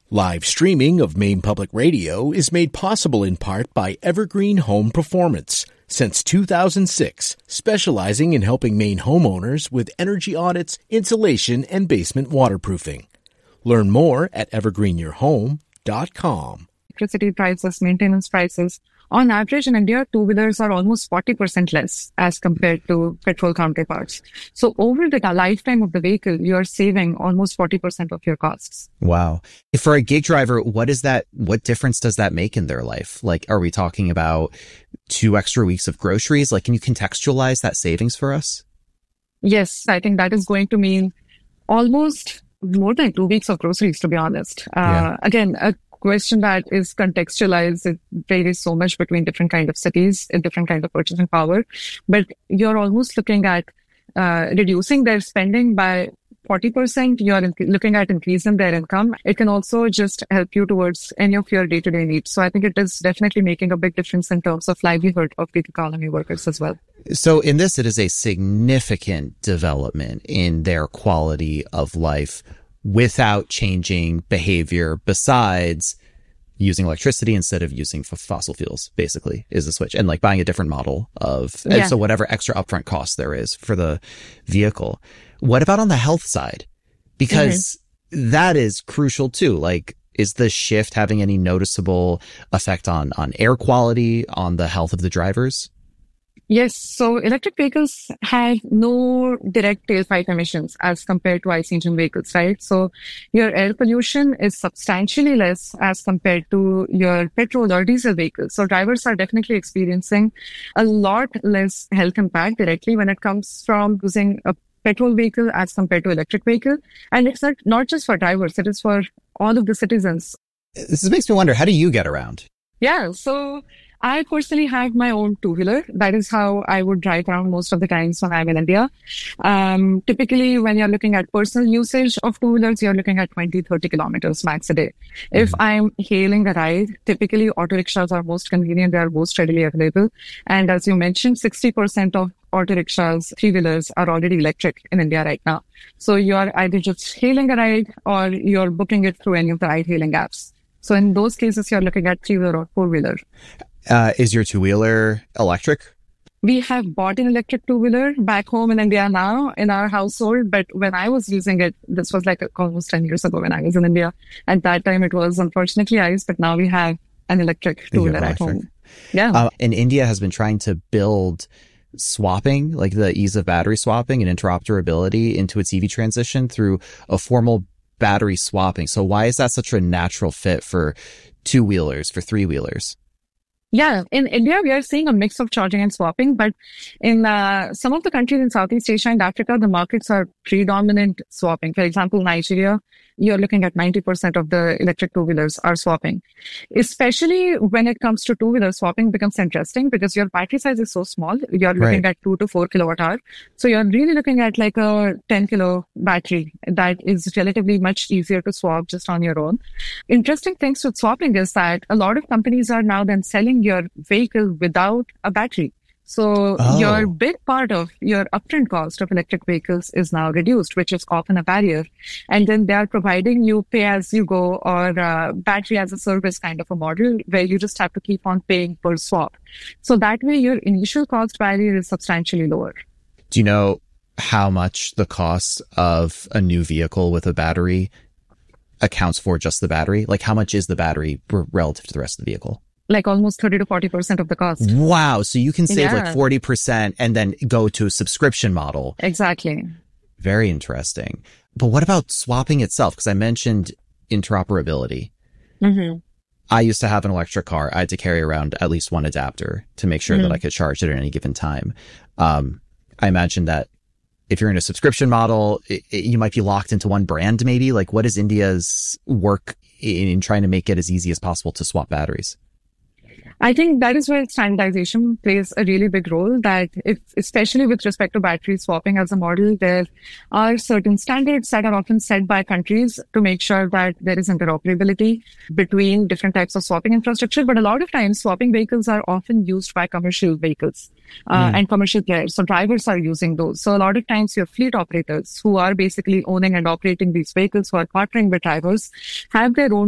Live streaming of Maine Public Radio is made possible in part by Evergreen Home Performance. Since 2006, specializing in helping Maine homeowners with energy audits, insulation, and basement waterproofing. Learn more at evergreenyourhome.com. Electricity prices, maintenance prices. On average in India, two-wheelers are almost 40% less as compared to petrol counterparts. So over the lifetime of the vehicle, you're saving almost 40% of your costs. Wow. For a gig driver, what difference does that make in their life? Like, are we talking about 2 extra weeks of groceries? Like, can you contextualize that savings for us? Yes, I think that is going to mean almost more than 2 weeks of groceries, to be honest. Again, a question that is contextualized. It varies so much between different kind of cities and different kind of purchasing power. But you're almost looking at reducing their spending by 40%. You're looking at increasing their income. It can also just help you towards any of your day-to-day needs. So I think it is definitely making a big difference in terms of livelihood of gig economy workers as well. So in this, it is a significant development in their quality of life without changing behavior besides using electricity instead of using fossil fuels, basically, is the switch. And like buying a different model and so whatever extra upfront cost there is for the vehicle. What about on the health side? Because that is crucial too. Like, is the shift having any noticeable effect on air quality, on the health of the drivers? Yes. So electric vehicles have no direct tailpipe emissions as compared to ICE engine vehicles, right? So your air pollution is substantially less as compared to your petrol or diesel vehicles. So drivers are definitely experiencing a lot less health impact directly when it comes from using a petrol vehicle as compared to electric vehicle. And it's not just for drivers, it is for all of the citizens. This makes me wonder, how do you get around? Yeah. So I personally have my own two-wheeler. That is how I would drive around most of the times when I'm in India. Typically, when you're looking at personal usage of two-wheelers, you're looking at 20, 30 kilometers max a day. If I'm hailing a ride, typically auto rickshaws are most convenient. They are most readily available. And as you mentioned, 60% of auto rickshaws, three-wheelers are already electric in India right now. So you're either just hailing a ride or you're booking it through any of the ride-hailing apps. So in those cases, you're looking at three-wheeler or four-wheeler. Is your two-wheeler electric? We have bought an electric two-wheeler back home in India now in our household. But when I was using it, this was like almost 10 years ago when I was in India. At that time, it was unfortunately ICE, but now we have an electric two-wheeler at home. Yeah. And India has been trying to build swapping, like the ease of battery swapping and interoperability into its EV transition through a formal battery swapping. So why is that such a natural fit for two-wheelers, for three-wheelers? Yeah, in India, we are seeing a mix of charging and swapping, but in some of the countries in Southeast Asia and Africa, the markets are predominant swapping. For example, Nigeria, you're looking at 90% of the electric two-wheelers are swapping. Especially when it comes to two-wheeler, swapping becomes interesting because your battery size is so small. You're looking at 2 to 4 kilowatt hour. So you're really looking at like a 10 kilo battery that is relatively much easier to swap just on your own. Interesting things with swapping is that a lot of companies are now then selling your vehicle without a battery. So your big part of your upfront cost of electric vehicles is now reduced, which is often a barrier. And then they are providing you pay as you go or battery as a service kind of a model where you just have to keep on paying per swap. So that way your initial cost barrier is substantially lower. Do you know how much the cost of a new vehicle with a battery accounts for just the battery? Like how much is the battery relative to the rest of the vehicle? Like almost 30 to 40% of the cost. Wow. So you can save like 40% and then go to a subscription model. Exactly. Very interesting. But what about swapping itself? Because I mentioned interoperability. Mm-hmm. I used to have an electric car. I had to carry around at least one adapter to make sure that I could charge it at any given time. I imagine that if you're in a subscription model, you might be locked into one brand maybe. Like what is India's work in trying to make it as easy as possible to swap batteries? I think that is where standardization plays a really big role, that especially with respect to battery swapping as a model, there are certain standards that are often set by countries to make sure that there is interoperability between different types of swapping infrastructure. But a lot of times swapping vehicles are often used by commercial vehicles and commercial players. So drivers are using those. So a lot of times your fleet operators who are basically owning and operating these vehicles, who are partnering with drivers, have their own